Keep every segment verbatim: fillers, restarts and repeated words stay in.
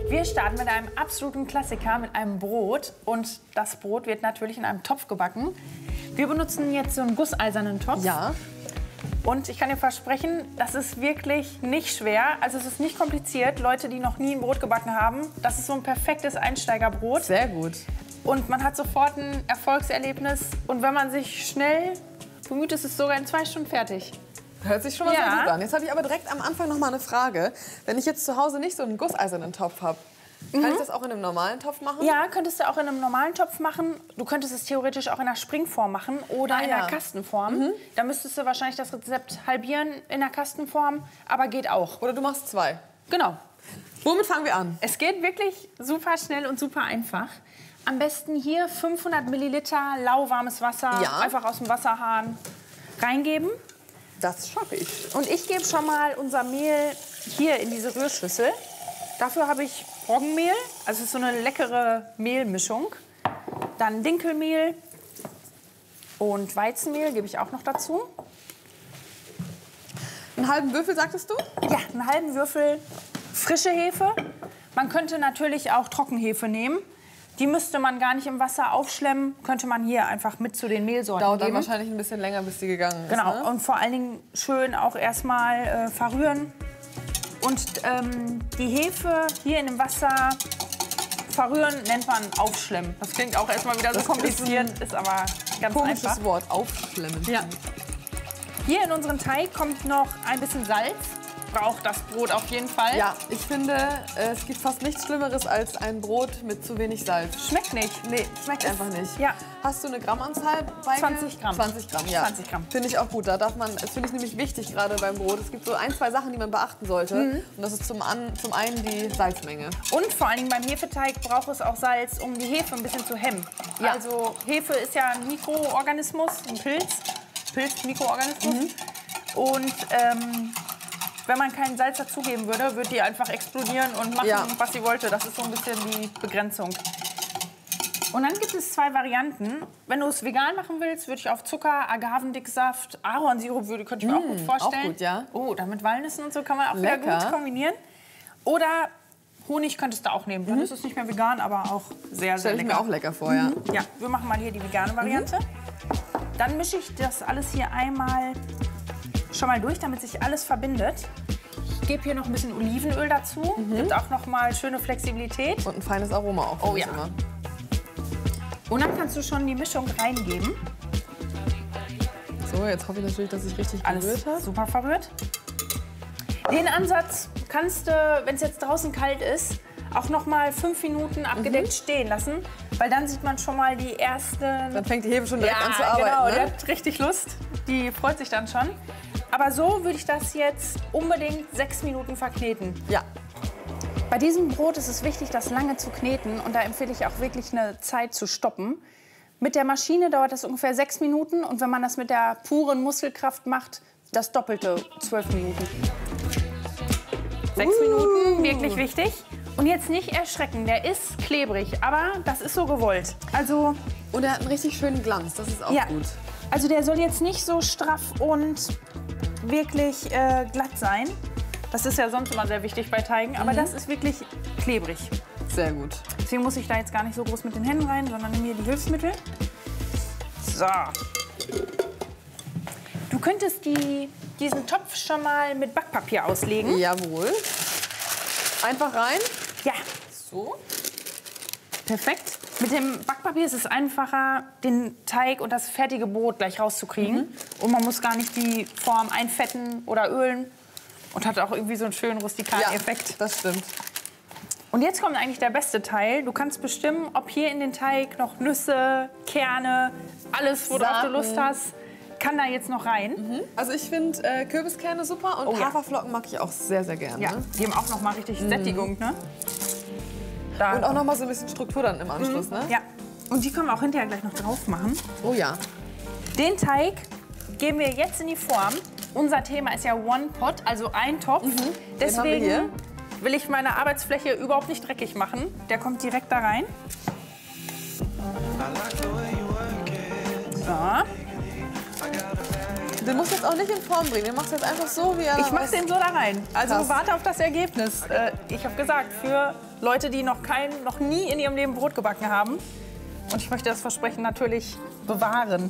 Wir starten mit einem absoluten Klassiker, mit einem Brot. Und das Brot wird natürlich in einem Topf gebacken. Wir benutzen jetzt so einen gusseisernen Topf. Ja. Und ich kann dir versprechen, das ist wirklich nicht schwer. Also es ist nicht kompliziert. Leute, die noch nie ein Brot gebacken haben, das ist so ein perfektes Einsteigerbrot. Sehr gut. Und man hat sofort ein Erfolgserlebnis. Und wenn man sich schnell bemüht, ist es sogar in zwei Stunden fertig. Hört sich schon mal Ja. sehr gut an. Jetzt habe ich aber direkt am Anfang noch mal eine Frage. Wenn ich jetzt zu Hause nicht so einen gusseisernen Topf habe, kann Mhm. ich das auch in einem normalen Topf machen? Ja, könntest du auch in einem normalen Topf machen. Du könntest es theoretisch auch in einer Springform machen oder Ah, in ja. einer Kastenform. Da müsstest du wahrscheinlich das Rezept halbieren in der Kastenform, aber geht auch. Oder du machst zwei. Genau. Womit fangen wir an? Es geht wirklich super schnell und super einfach. Am besten hier fünfhundert Milliliter lauwarmes Wasser Ja. einfach aus dem Wasserhahn reingeben. Das schaffe ich. Und ich gebe schon mal unser Mehl hier in diese Rührschüssel. Dafür habe ich Roggenmehl, also es ist so eine leckere Mehlmischung. Dann Dinkelmehl und Weizenmehl gebe ich auch noch dazu. Einen halben Würfel, sagtest du? Ja, einen halben Würfel frische Hefe. Man könnte natürlich auch Trockenhefe nehmen. Die müsste man gar nicht im Wasser aufschlemmen, könnte man hier einfach mit zu den Mehlsorten Dauert dann geben. wahrscheinlich ein bisschen länger, bis die gegangen ist. Genau, Ne? und vor allen Dingen schön auch erstmal äh, verrühren. Und ähm, die Hefe hier in dem Wasser verrühren nennt man aufschlemmen. Das klingt auch erstmal wieder so Das kompliziert, ist ist, aber ganz Komisches einfach. Wort, aufschlemmen. Ja. Hier in unseren Teig kommt noch ein bisschen Salz. Braucht das Brot auf jeden Fall. Ja, ich finde, äh, es gibt fast nichts Schlimmeres als ein Brot mit zu wenig Salz. Schmeckt nicht. Nee, schmeckt einfach nicht. Ja. Hast du eine Grammanzahl bei zwanzig Gramm. zwanzig Gramm, ja. zwanzig Gramm. Finde ich auch gut. Da darf man, das finde ich nämlich wichtig gerade beim Brot. Es gibt so ein, zwei Sachen, die man beachten sollte. Mhm. Und das ist zum, an, zum einen die Salzmenge. Und vor allen Dingen beim Hefeteig braucht es auch Salz, um die Hefe ein bisschen zu hemmen. Ja. Also Hefe ist ja ein Mikroorganismus, ein Pilz. Pilz, Mikroorganismus. Mhm. Und ähm, wenn man keinen Salz dazugeben würde, würde die einfach explodieren und machen, Ja. was sie wollte. Das ist so ein bisschen die Begrenzung. Und dann gibt es zwei Varianten. Wenn du es vegan machen willst, würde ich auf Zucker, Agavendicksaft, Ahornsirup würde, könnte ich mir auch gut vorstellen. auch gut, ja. Oh, da mit Walnüssen und so kann man auch wieder Lecker. gut kombinieren. Oder Honig könntest du auch nehmen. Dann ist es nicht mehr vegan, aber auch sehr, sehr Stelle ich lecker. mir auch lecker vor, ja. Ja, wir machen mal hier die vegane Variante. Dann mische ich das alles hier einmal schon mal durch, damit sich alles verbindet. Ich gebe hier noch ein bisschen Olivenöl dazu. Gibt auch noch mal schöne Flexibilität. Und ein feines Aroma auch, finde Oh ich ja. immer. Und dann kannst du schon die Mischung reingeben. So, jetzt hoffe ich natürlich, dass ich richtig Alles gerührt habe. super verrührt. Den Ansatz kannst du, wenn es jetzt draußen kalt ist, auch noch mal fünf Minuten abgedeckt stehen lassen. Weil dann sieht man schon mal die ersten... Dann fängt die Hefe schon direkt an zu genau, arbeiten. die Ne? hat richtig Lust. Die freut sich dann schon. Aber so würde ich das jetzt unbedingt sechs Minuten verkneten. Ja. Bei diesem Brot ist es wichtig, das lange zu kneten. Und da empfehle ich auch wirklich eine Zeit zu stoppen. Mit der Maschine dauert das ungefähr sechs Minuten. Und wenn man das mit der puren Muskelkraft macht, das doppelte zwölf Minuten. Sechs Uh. Minuten, wirklich wichtig. Und jetzt nicht erschrecken, der ist klebrig, aber das ist so gewollt. Also, Und er hat einen richtig schönen Glanz, das ist auch ja, gut. also der soll jetzt nicht so straff und wirklich äh, glatt sein. Das ist ja sonst immer sehr wichtig bei Teigen, aber das ist wirklich klebrig. Sehr gut. Deswegen muss ich da jetzt gar nicht so groß mit den Händen rein, sondern nehme hier die Hilfsmittel. So. Du könntest die, diesen Topf schon mal mit Backpapier auslegen. Jawohl. Einfach rein. Ja, So. perfekt. Mit dem Backpapier ist es einfacher, den Teig und das fertige Brot gleich rauszukriegen. Und man muss gar nicht die Form einfetten oder ölen. Und hat auch irgendwie so einen schönen rustikalen Ja, Effekt. das stimmt. Und jetzt kommt eigentlich der beste Teil. Du kannst bestimmen, ob hier in den Teig noch Nüsse, Kerne, alles, worauf Saaten. du Lust hast, kann da jetzt noch rein. Also ich finde äh, Kürbiskerne super und Oh ja. Haferflocken mag ich auch sehr, sehr gerne. Ja, die haben auch noch mal richtig Sättigung, ne? Da. Und auch noch mal so ein bisschen Struktur dann im Anschluss, ne? Ja. Und die können wir auch hinterher gleich noch drauf machen. Oh ja. Den Teig geben wir jetzt in die Form. Unser Thema ist ja One Pot, also ein Topf. haben wir Deswegen hier. will ich meine Arbeitsfläche überhaupt nicht dreckig machen. Der kommt direkt da rein. So. Den musst du jetzt auch nicht in Form bringen. Den machst du jetzt einfach so, wie er Ich mach ist. den so da rein. Also Krass. warte auf das Ergebnis. Äh, ich habe gesagt, für Leute, die noch, kein, noch nie in ihrem Leben Brot gebacken haben. Und ich möchte das Versprechen natürlich bewahren.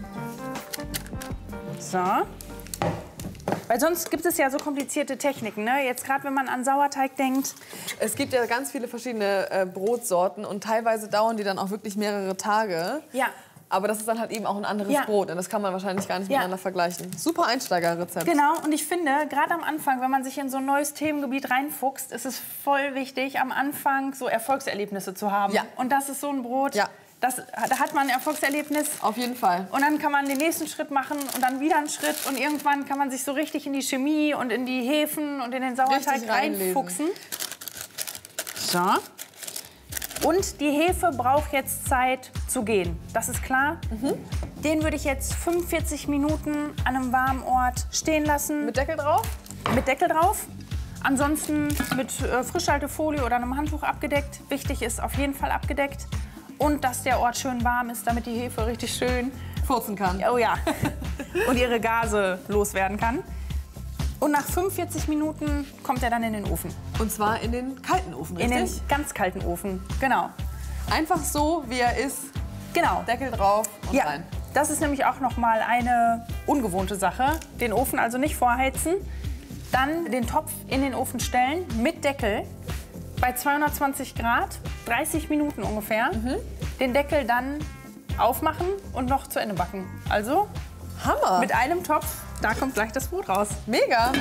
So. Weil sonst gibt es ja so komplizierte Techniken. Ne? Jetzt gerade, wenn man an Sauerteig denkt. Es gibt ja ganz viele verschiedene äh, Brotsorten und teilweise dauern die dann auch wirklich mehrere Tage. Ja. Aber das ist dann halt eben auch ein anderes Ja. Brot und das kann man wahrscheinlich gar nicht Ja. miteinander vergleichen. Super Einsteigerrezept. Genau, und ich finde, gerade am Anfang, wenn man sich in so ein neues Themengebiet reinfuchst, ist es voll wichtig, am Anfang so Erfolgserlebnisse zu haben. Ja. Und das ist so ein Brot, Ja. das, da hat man ein Erfolgserlebnis. Auf jeden Fall. Und dann kann man den nächsten Schritt machen und dann wieder einen Schritt. Und irgendwann kann man sich so richtig in die Chemie und in die Hefen und in den Sauerteig Richtig reinlesen. reinfuchsen. So. Und die Hefe braucht jetzt Zeit zu gehen. Das ist klar. Mhm. Den würde ich jetzt fünfundvierzig Minuten an einem warmen Ort stehen lassen. Mit Deckel drauf? Mit Deckel drauf. Ansonsten mit äh, Frischhaltefolie oder einem Handtuch abgedeckt. Wichtig ist auf jeden Fall abgedeckt. Und dass der Ort schön warm ist, damit die Hefe richtig schön, Furzen kann. oh ja, und ihre Gase loswerden kann. Und nach fünfundvierzig Minuten kommt er dann in den Ofen. Und zwar in den kalten Ofen, In richtig? den ganz kalten Ofen, genau. Einfach so, wie er ist, Genau. Deckel drauf und Ja, rein. das ist nämlich auch noch mal eine ungewohnte Sache. Den Ofen also nicht vorheizen. Dann den Topf in den Ofen stellen mit Deckel bei zweihundertzwanzig Grad, dreißig Minuten ungefähr. Mhm. Den Deckel dann aufmachen und noch zu Ende backen. Also Hammer. mit einem Topf, da kommt gleich das Brot raus. Mega.